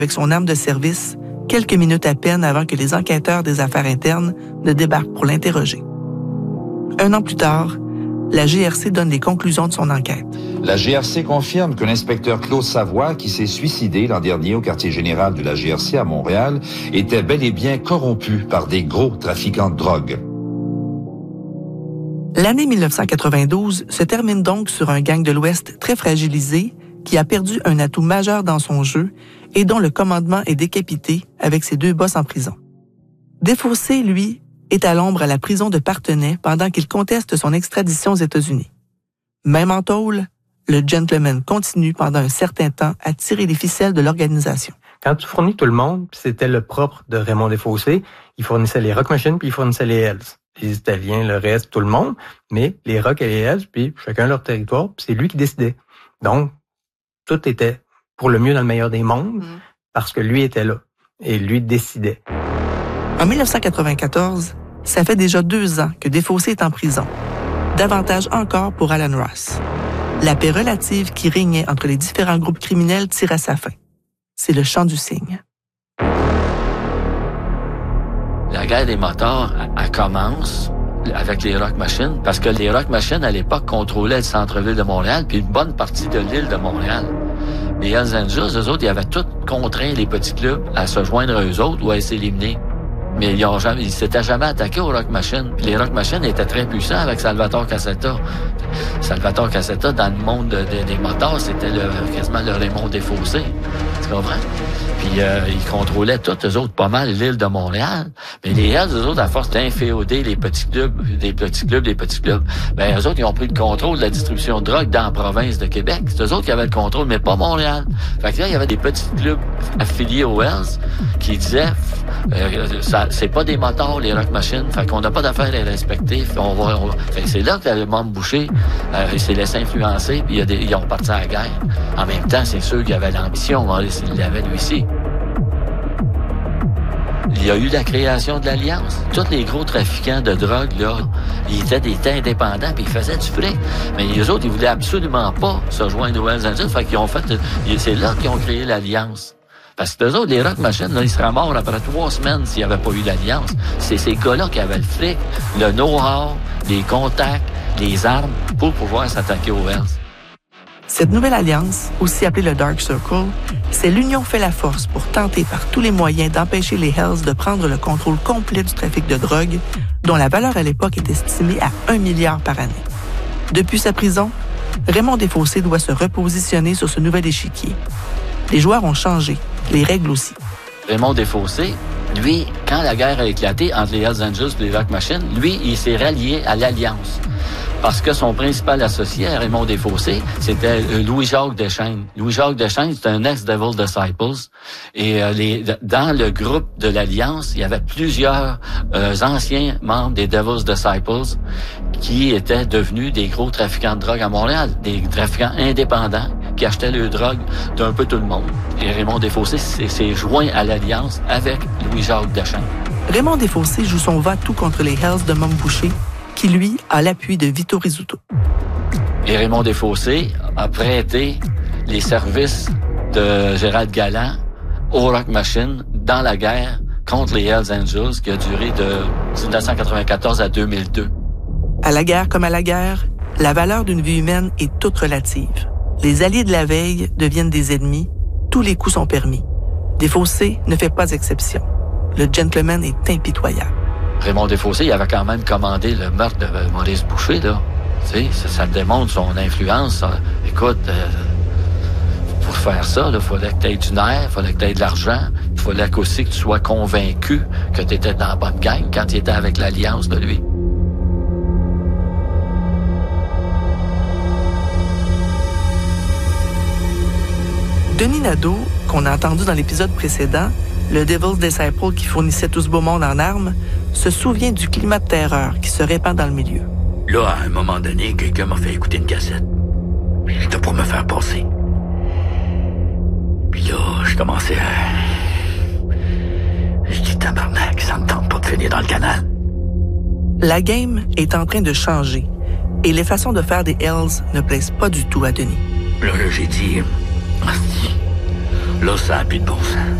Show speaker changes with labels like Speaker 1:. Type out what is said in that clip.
Speaker 1: avec son arme de service quelques minutes à peine avant que les enquêteurs des affaires internes ne débarquent pour l'interroger. 1 an plus tard, la GRC donne les conclusions de son enquête.
Speaker 2: La GRC confirme que l'inspecteur Claude Savoie, qui s'est suicidé l'an dernier au quartier général de la GRC à Montréal, était bel et bien corrompu par des gros trafiquants de drogue.
Speaker 1: L'année 1992 se termine donc sur un gang de l'Ouest très fragilisé qui a perdu un atout majeur dans son jeu et dont le commandement est décapité avec ses 2 boss en prison. Desfossés, lui, est à l'ombre à la prison de Parthenay pendant qu'il conteste son extradition aux États-Unis. Même en tôle, le gentleman continue pendant un certain temps à tirer les ficelles de l'organisation.
Speaker 3: Quand tu fournis tout le monde, c'était le propre de Raymond Desfossés, il fournissait les Rock Machine puis il fournissait les Hells. Les Italiens, le reste, tout le monde, mais les Rock et les Hells, puis chacun leur territoire, puis c'est lui qui décidait. Donc, tout était pour le mieux dans le meilleur des mondes, parce que lui était là, et lui décidait.
Speaker 1: En 1994, ça fait déjà 2 ans que Desfossés est en prison. Davantage encore pour Alan Ross. La paix relative qui régnait entre les différents groupes criminels tire à sa fin. C'est le chant du cygne.
Speaker 4: La guerre des motards, elle commence avec les Rock Machine, parce que les Rock Machine, à l'époque, contrôlaient le centre-ville de Montréal, puis une bonne partie de l'île de Montréal. Les Hells Angels, eux autres, ils avaient tous contraint les petits clubs à se joindre à eux autres ou à s'éliminer. Mais ils s'étaient jamais attaqués aux Rock Machine. Puis les Rock Machine étaient très puissants avec Salvatore Cassetta. Salvatore Cassetta, dans le monde des motards, c'était quasiment le Raymond Desfossés. Tu comprends? Puis ils contrôlaient tous, eux autres, pas mal l'île de Montréal. Mais les Hells, eux autres, à force d'inféoder les petits clubs, ben eux autres, ils ont pris le contrôle de la distribution de drogue dans la province de Québec. C'est eux autres qui avaient le contrôle, mais pas Montréal. Fait que là, il y avait des petits clubs affiliés aux Hells qui disaient c'est pas des motards, les Rock Machine, fait qu'on n'a pas d'affaire à les respecter. Fait que c'est là que le membre Boucher s'est laissé influencer, puis ils ont parti à la guerre. En même temps, c'est sûr qu'il y avait l'ambition, il l'avait lui aussi. Il y a eu la création de l'Alliance. Tous les gros trafiquants de drogue, là, ils étaient indépendants puis ils faisaient du fric. Mais les autres, ils voulaient absolument pas se joindre aux Hells Angels. Fait qu'ils ont c'est là qu'ils ont créé l'Alliance. Parce que eux autres, les Rock Machine, là, ils seraient morts après 3 semaines s'il n'y avait pas eu l'Alliance. C'est ces gars-là qui avaient le fric, le know-how, les contacts, les armes pour pouvoir s'attaquer aux Hells.
Speaker 1: Cette nouvelle alliance, aussi appelée le Dark Circle, c'est l'union fait la force pour tenter par tous les moyens d'empêcher les Hells de prendre le contrôle complet du trafic de drogue, dont la valeur à l'époque est estimée à 1 milliard par année. Depuis sa prison, Raymond Desfossés doit se repositionner sur ce nouvel échiquier. Les joueurs ont changé, les règles aussi.
Speaker 4: Raymond Desfossés, lui, quand la guerre a éclaté entre les Hells Angels et les Rock Machine, lui, il s'est rallié à l'Alliance. Parce que son principal associé à Raymond Desfossés, c'était Louis-Jacques Deschaines. Louis-Jacques Deschaines, c'est un ex-Devil Disciples. Et dans le groupe de l'Alliance, il y avait plusieurs anciens membres des Devil's Disciples qui étaient devenus des gros trafiquants de drogue à Montréal, des trafiquants indépendants qui achetaient le drogue d'un peu tout le monde. Et Raymond Desfossés s'est joint à l'Alliance avec Louis-Jacques Deschaines.
Speaker 1: Raymond Desfossés joue son va-tout contre les Hells de Mom Boucher, qui, lui, a l'appui de Vito Rizzuto.
Speaker 4: Et Raymond Desfossés a prêté les services de Gérald Galland au Rock Machine dans la guerre contre les Hells Angels qui a duré de 1994 à 2002.
Speaker 1: À la guerre comme à la guerre, la valeur d'une vie humaine est toute relative. Les alliés de la veille deviennent des ennemis, tous les coups sont permis. Desfossés ne fait pas exception. Le gentleman est impitoyable.
Speaker 4: Raymond Desfossés, il avait quand même commandé le meurtre de Maurice Boucher, là. Tu sais, ça démontre son influence. Écoute, pour faire ça, il fallait que tu aies du nerf, il fallait que tu aies de l'argent, il fallait aussi que tu sois convaincu que tu étais dans la bonne gang quand tu étais avec l'Alliance de lui.
Speaker 1: Denis Nadeau, qu'on a entendu dans l'épisode précédent, le Devil's Disciple qui fournissait tout ce beau monde en armes, se souvient du climat de terreur qui se répand dans le milieu.
Speaker 5: Là, à un moment donné, quelqu'un m'a fait écouter une cassette. C'était pour me faire passer. Puis là, je commençais à... Je dis, tabarnak, ça me tente pas de finir dans le canal.
Speaker 1: La game est en train de changer et les façons de faire des Hells ne plaisent pas du tout à Denis.
Speaker 5: Là, j'ai dit, Là, ça n'a plus de bon sens.